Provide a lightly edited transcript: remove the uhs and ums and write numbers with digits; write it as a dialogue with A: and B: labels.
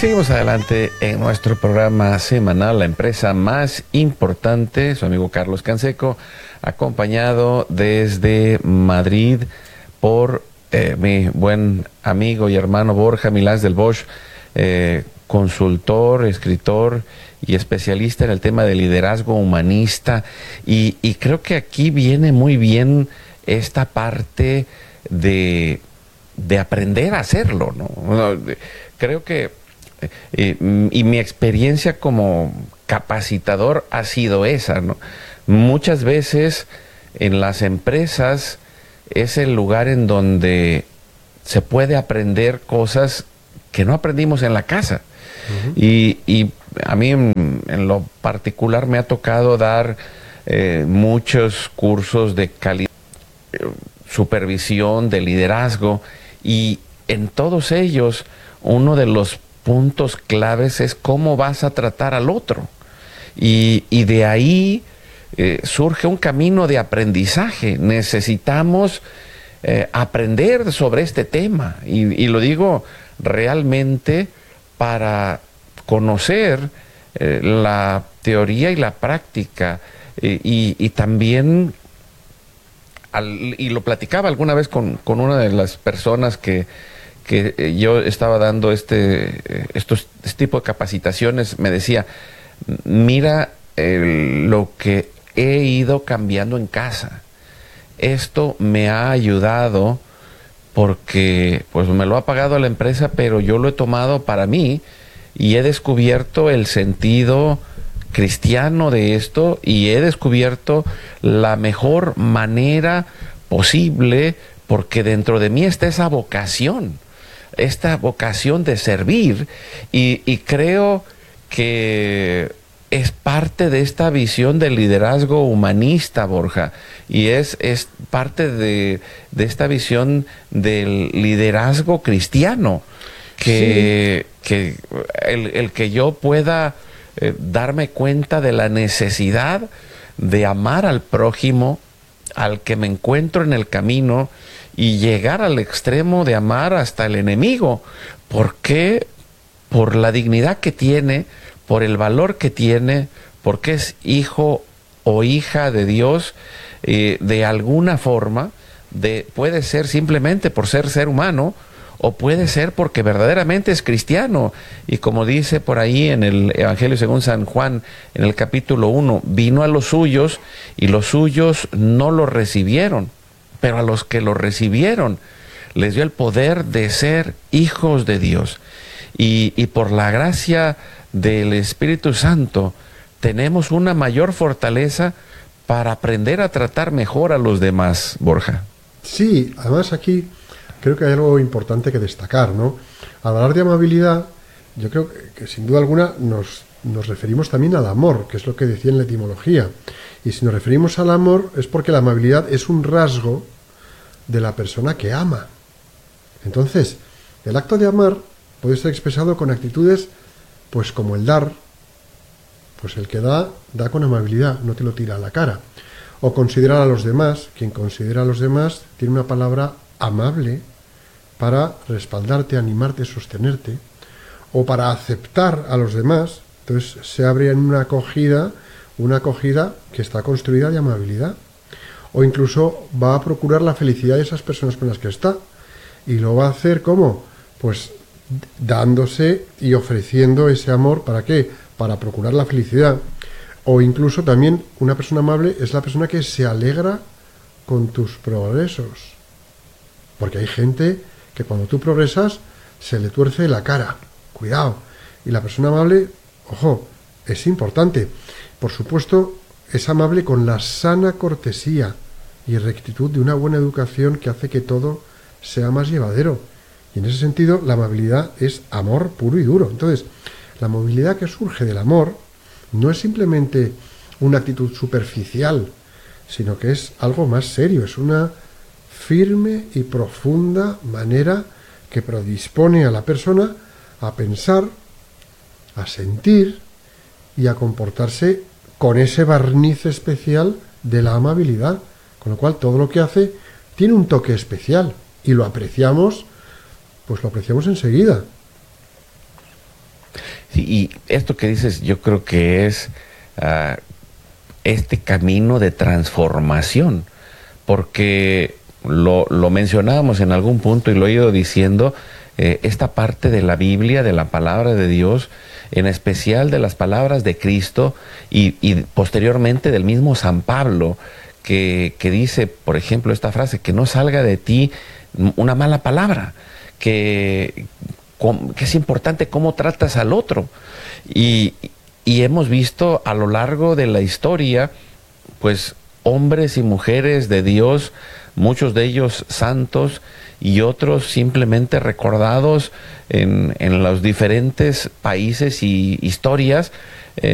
A: Seguimos adelante en nuestro programa semanal, La Empresa Más Importante, su amigo Carlos Canseco, acompañado desde Madrid por mi buen amigo y hermano Borja Milás del Bosch, consultor, escritor y especialista en el tema de liderazgo humanista. Y creo que aquí viene muy bien esta parte de aprender a hacerlo, ¿no? Creo que y mi experiencia como capacitador ha sido esa, ¿no? Muchas veces en las empresas es el lugar en donde se puede aprender cosas que no aprendimos en la casa. Uh-huh. Y a mí en lo particular me ha tocado dar muchos cursos de calidad, supervisión, de liderazgo, y en todos ellos uno de los puntos claves es cómo vas a tratar al otro. Y de ahí surge un camino de aprendizaje. Necesitamos aprender sobre este tema. Y lo digo realmente para conocer la teoría y la práctica. Y también, y lo platicaba alguna vez con una de las personas que yo estaba dando este tipo de capacitaciones, me decía, mira lo que he ido cambiando en casa. Esto me ha ayudado porque pues me lo ha pagado la empresa, pero yo lo he tomado para mí y he descubierto el sentido cristiano de esto y he descubierto la mejor manera posible, porque dentro de mí está esa vocación de servir, y creo que es parte de esta visión del liderazgo humanista, Borja, y es parte de esta visión del liderazgo cristiano, que el que yo pueda darme cuenta de la necesidad de amar al prójimo, al que me encuentro en el camino, y llegar al extremo de amar hasta el enemigo. ¿Por qué? Por la dignidad que tiene, por el valor que tiene, porque es hijo o hija de Dios, de alguna forma, puede ser simplemente por ser humano, o puede ser porque verdaderamente es cristiano. Y como dice por ahí en el Evangelio según San Juan, en el capítulo 1, vino a los suyos y los suyos no lo recibieron, pero a los que lo recibieron les dio el poder de ser hijos de Dios. Y por la gracia del Espíritu Santo tenemos una mayor fortaleza para aprender a tratar mejor a los demás, Borja.
B: Sí, además aquí creo que hay algo importante que destacar, ¿no? Al hablar de amabilidad, yo creo que sin duda alguna nos referimos también al amor, que es lo que decía en la etimología. Y si nos referimos al amor es porque la amabilidad es un rasgo de la persona que ama. Entonces, el acto de amar puede ser expresado con actitudes, pues como el dar. Pues el que da con amabilidad, no te lo tira a la cara. O considerar a los demás. Quien considera a los demás tiene una palabra amable para respaldarte, animarte, sostenerte. O para aceptar a los demás. Entonces se abre en una acogida que está construida de amabilidad. O incluso va a procurar la felicidad de esas personas con las que está. Y lo va a hacer ¿cómo? Pues dándose y ofreciendo ese amor. ¿Para qué? Para procurar la felicidad. O incluso también una persona amable es la persona que se alegra con tus progresos. Porque hay gente que cuando tú progresas se le tuerce la cara. Cuidado. Y la persona amable, ojo, es importante. Por supuesto, es amable con la sana cortesía y rectitud de una buena educación que hace que todo sea más llevadero. Y en ese sentido, la amabilidad es amor puro y duro. Entonces, la amabilidad que surge del amor no es simplemente una actitud superficial, sino que es algo más serio, es una firme y profunda manera que predispone a la persona a pensar, a sentir y a comportarse con ese barniz especial de la amabilidad, con lo cual todo lo que hace tiene un toque especial y lo apreciamos, pues lo apreciamos enseguida.
A: Sí, y esto que dices, yo creo que es este camino de transformación, porque lo mencionábamos en algún punto y lo he ido diciendo, esta parte de la Biblia, de la palabra de Dios, en especial de las palabras de Cristo y posteriormente del mismo San Pablo, que dice, por ejemplo, esta frase, que no salga de ti una mala palabra, que es importante cómo tratas al otro. Y hemos visto a lo largo de la historia, pues, hombres y mujeres de Dios, muchos de ellos santos y otros simplemente recordados en los diferentes países y historias,